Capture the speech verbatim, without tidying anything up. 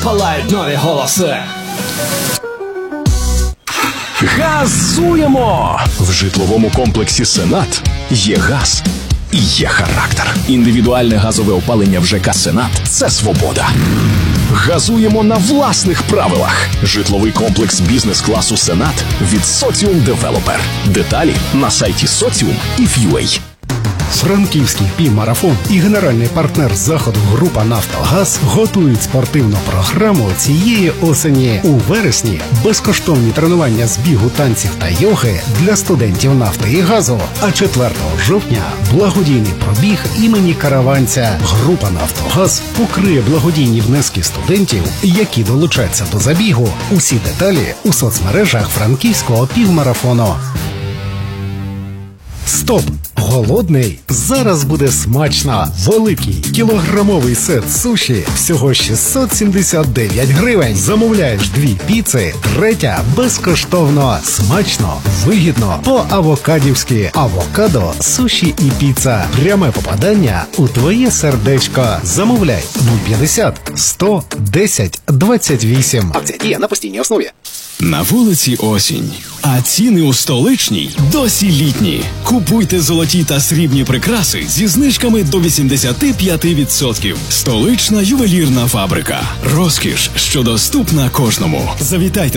палають нові голоси. Газуємо! В житловому комплексі «Сенат» є газ і є характер. Індивідуальне газове опалення в ЖК «Сенат» – це свобода. Газуємо на власних правилах. Житловий комплекс бізнес-класу «Сенат» від Соціум Девелопер. Деталі на сайті соціум і ф'ю ей. Франківський півмарафон і генеральний партнер заходу група «Нафтогаз» готують спортивну програму цієї осені. У вересні безкоштовні тренування з бігу, танців та йоги для студентів нафти і газу. А четвертого жовтня благодійний пробіг імені Караванця. Група «Нафтогаз» покриє благодійні внески студентів, які долучаться до забігу. Усі деталі у соцмережах Франківського півмарафону. Стоп! Голодний? Зараз буде смачно! Великий кілограмовий сет суші всього шістсот сімдесят дев'ять гривень. Замовляєш дві піци, третя безкоштовно. Смачно, вигідно, по-авокадівськи. Авокадо, суші і піца. Пряме попадання у твоє сердечко. Замовляй нуль п'ятдесят сто десять двадцять вісім. Акція діє на постійній основі. На вулиці осінь, а ціни у столичній досі літні. Купуйте золоті та срібні прикраси зі знижками до вісімдесят п'ять відсотків. Столична ювелірна фабрика. Розкіш, що доступна кожному. Завітайте